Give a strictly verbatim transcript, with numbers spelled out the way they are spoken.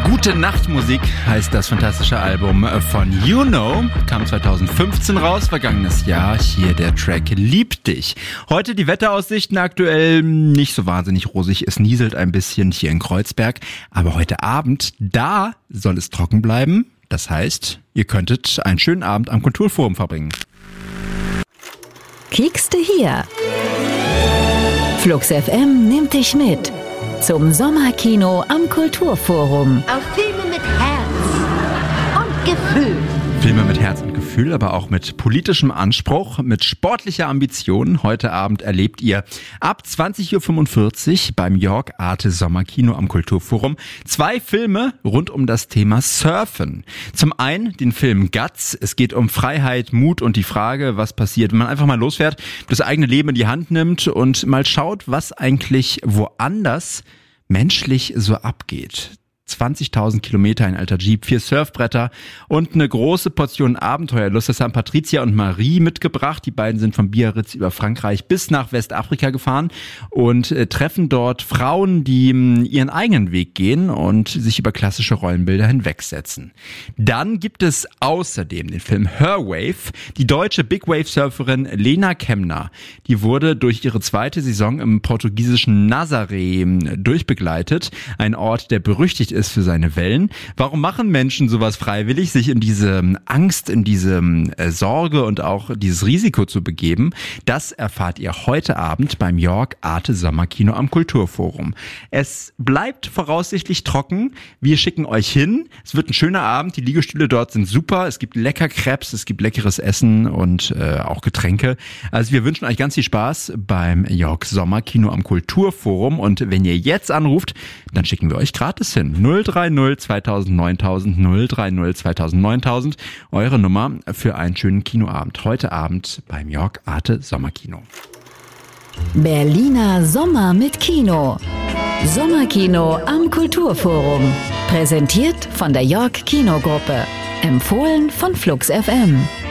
Gute Nachtmusik heißt das fantastische Album von You Know, kam zweitausendfünfzehn raus, vergangenes Jahr. Hier der Track Lieb dich. Heute die Wetteraussichten aktuell nicht so wahnsinnig rosig, es nieselt ein bisschen hier in Kreuzberg, aber heute Abend, da soll es trocken bleiben. Das heißt, ihr könntet einen schönen Abend am Kulturforum verbringen. Kiekste hier. Flux F M nimmt dich mit zum Sommerkino am Kulturforum. Auf Filme mit Herz und Gefühl. Filme mit Herz und Gefühl, aber auch mit politischem Anspruch, mit sportlicher Ambition. Heute Abend erlebt ihr ab zwanzig Uhr fünfundvierzig beim York Arte Sommerkino am Kulturforum zwei Filme rund um das Thema Surfen. Zum einen den Film Guts. Es geht um Freiheit, Mut und die Frage, was passiert, wenn man einfach mal losfährt, das eigene Leben in die Hand nimmt und mal schaut, was eigentlich woanders menschlich so abgeht. zwanzigtausend Kilometer, ein alter Jeep, vier Surfbretter und eine große Portion Abenteuerlust. Das haben Patricia und Marie mitgebracht. Die beiden sind von Biarritz über Frankreich bis nach Westafrika gefahren und äh, treffen dort Frauen, die mh, ihren eigenen Weg gehen und sich über klassische Rollenbilder hinwegsetzen. Dann gibt es außerdem den Film Her Wave. Die deutsche Big Wave Surferin Lena Kemner, die wurde durch ihre zweite Saison im portugiesischen Nazaré durchbegleitet. Ein Ort, der berüchtigt ist für seine Wellen. Warum machen Menschen sowas freiwillig, sich in diese Angst, in diese äh, Sorge und auch dieses Risiko zu begeben? Das erfahrt ihr heute Abend beim York Arte Sommerkino am Kulturforum. Es bleibt voraussichtlich trocken. Wir schicken euch hin. Es wird ein schöner Abend. Die Liegestühle dort sind super. Es gibt lecker Crepes, es gibt leckeres Essen und äh, auch Getränke. Also wir wünschen euch ganz viel Spaß beim York Sommerkino am Kulturforum. Und wenn ihr jetzt anruft, dann schicken wir euch gratis hin. null drei null zweitausend neuntausend, null drei null zweitausend neuntausend, eure Nummer für einen schönen Kinoabend. Heute Abend beim York Arte Sommerkino. Berliner Sommer mit Kino. Sommerkino am Kulturforum. Präsentiert von der York Kinogruppe. Empfohlen von Flux F M.